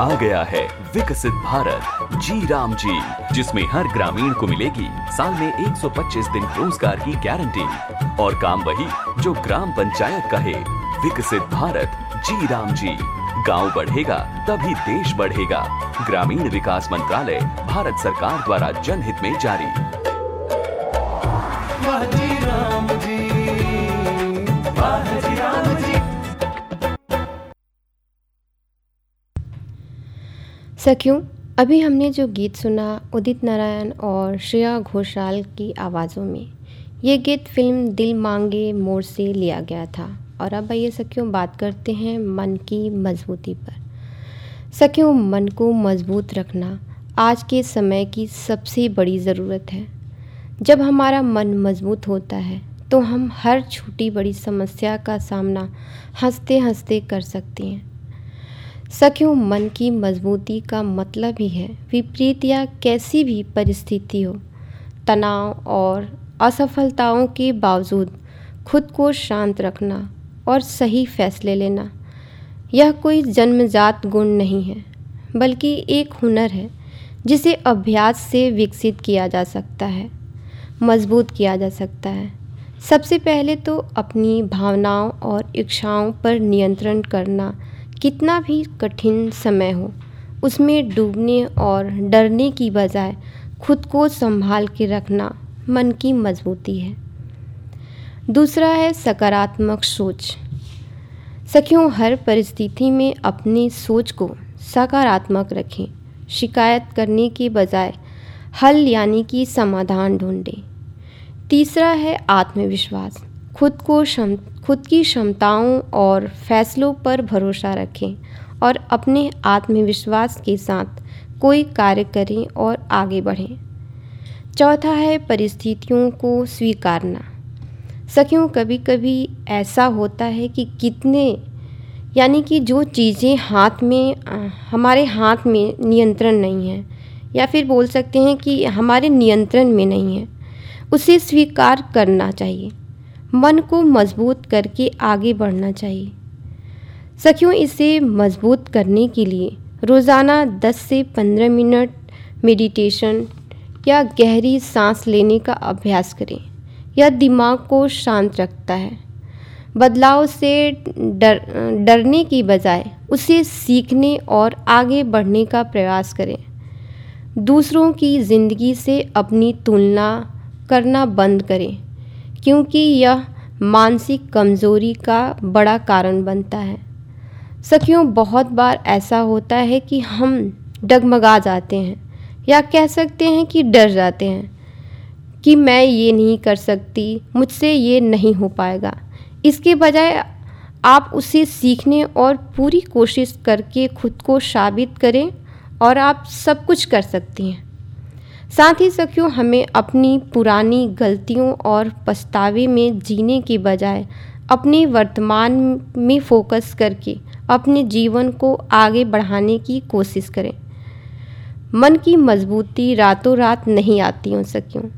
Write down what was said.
आ गया है विकसित भारत जी राम जी, जिसमें हर ग्रामीण को मिलेगी साल में 125 दिन रोजगार की गारंटी और काम वही जो ग्राम पंचायत कहे। विकसित भारत जी राम जी, गांव बढ़ेगा तभी देश बढ़ेगा। ग्रामीण विकास मंत्रालय, भारत सरकार द्वारा जनहित में जारी। वाह जी राम जी, वाह जी राम जी। सखियों, अभी हमने जो गीत सुना उदित नारायण और श्रेया घोषाल की आवाज़ों में, ये गीत फिल्म दिल मांगे मोर से लिया गया था। और अब आइए सखियों बात करते हैं मन की मजबूती पर। सखियों, मन को मजबूत रखना आज के समय की सबसे बड़ी ज़रूरत है। जब हमारा मन मजबूत होता है तो हम हर छोटी बड़ी समस्या का सामना हंसते हंसते कर सकते हैं। सखियों, मन की मजबूती का मतलब ही है विपरीत या कैसी भी परिस्थिति हो, तनाव और असफलताओं के बावजूद खुद को शांत रखना और सही फैसले लेना। यह कोई जन्मजात गुण नहीं है, बल्कि एक हुनर है जिसे अभ्यास से विकसित किया जा सकता है, मजबूत किया जा सकता है। सबसे पहले तो अपनी भावनाओं और इच्छाओं पर नियंत्रण करना, कितना भी कठिन समय हो उसमें डूबने और डरने की बजाय खुद को संभाल के रखना मन की मजबूती है। दूसरा है सकारात्मक सोच। सखियों, हर परिस्थिति में अपनी सोच को सकारात्मक रखें। शिकायत करने के बजाय हल यानी कि समाधान ढूंढें। तीसरा है आत्मविश्वास। खुद की क्षमताओं और फैसलों पर भरोसा रखें और अपने आत्मविश्वास के साथ कोई कार्य करें और आगे बढ़ें। चौथा है परिस्थितियों को स्वीकारना। सखियों, कभी कभी ऐसा होता है कि जो चीज़ें हमारे हाथ में नियंत्रण नहीं है, या फिर बोल सकते हैं कि हमारे नियंत्रण में नहीं है, उसे स्वीकार करना चाहिए। मन को मजबूत करके आगे बढ़ना चाहिए। सखियों, इसे मजबूत करने के लिए रोज़ाना 10 से 15 मिनट मेडिटेशन या गहरी सांस लेने का अभ्यास करें। यह दिमाग को शांत रखता है। बदलाव से डरने की बजाय उसे सीखने और आगे बढ़ने का प्रयास करें। दूसरों की ज़िंदगी से अपनी तुलना करना बंद करें, क्योंकि यह मानसिक कमज़ोरी का बड़ा कारण बनता है। सखियों, बहुत बार ऐसा होता है कि हम डगमगा जाते हैं या कह सकते हैं कि डर जाते हैं कि मैं ये नहीं कर सकती, मुझसे ये नहीं हो पाएगा। इसके बजाय आप उसे सीखने और पूरी कोशिश करके खुद को साबित करें और आप सब कुछ कर सकती हैं। साथ ही सखियों, हमें अपनी पुरानी गलतियों और पछतावे में जीने के बजाय अपने वर्तमान में फोकस करके अपने जीवन को आगे बढ़ाने की कोशिश करें। मन की मजबूती रातों रात नहीं आती हो सखियों,